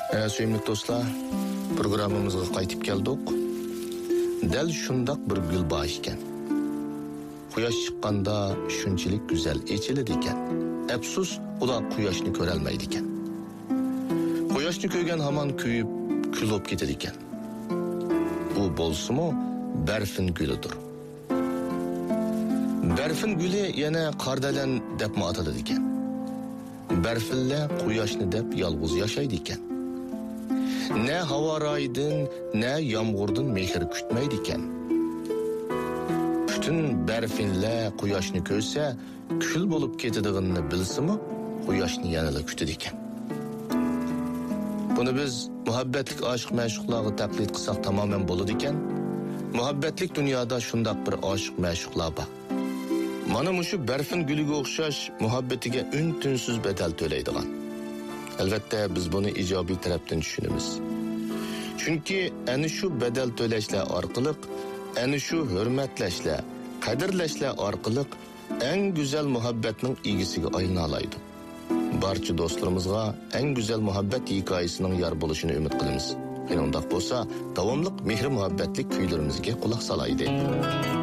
Suyumlik do'stlar, programmamizga qaytib keldik. Dal shundoq bir gul bor ekan. Quyosh chiqqanda shunchalik go'zal echiladi ekan. Afsus, ular quyoshni ko'ra olmaydi ekan. Quyoshni ko'rgan hamon kuyib, kul bo'lib ketadi ekan. Bu bo'lsa-mu, barfin gulidir. Barfin guli yana qardalan deb ataladi ekan. Barfilla quyoshni deb yolg'iz yashaydi ekan. Ne havaroydan, ne yağmurdan mehr kutmaydi ekan. Bütün barfinlar quyoshni ko'rsa, kul bo'lib ketadiganini bilsa-mu, quyoshni yanada kutadi ekan. Buni biz muhabbatlik oshiq ma'shuqlarga taqlid qilsak tamoman bo'ladi ekan. Muhabbatlik dunyoda shundoq bir oshiq ma'shuqlar bor. Mana mushu barfin guliga o'xshash muhabbatiga un-tunsiz bedel to'laydigan. Albatta biz buni ijobiy tarafdan tushunamiz. Chunki ana shu bedel to'lashlar orqali, ana shu hurmatlashlar, qadrlashlar orqali eng go'zal muhabbatning egisiga aylana oladi. Barcha do'stlarimizga eng go'zal muhabbat hikoyasining yor bo'lishini umid qilamiz. Undaq bo'lsa, davomli mehr muhabbatlik kuylarimizga quloq solaydi.